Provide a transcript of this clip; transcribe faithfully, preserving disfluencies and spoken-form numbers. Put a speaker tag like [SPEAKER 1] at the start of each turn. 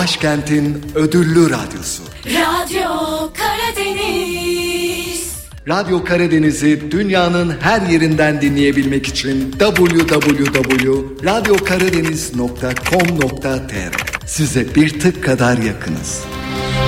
[SPEAKER 1] başkentin ödüllü radyosu.
[SPEAKER 2] Radyo Karadeniz.
[SPEAKER 1] Radyo Karadeniz'i dünyanın her yerinden dinleyebilmek için double-u double-u double-u nokta radyo karadeniz nokta com nokta tr size bir tık kadar yakınız.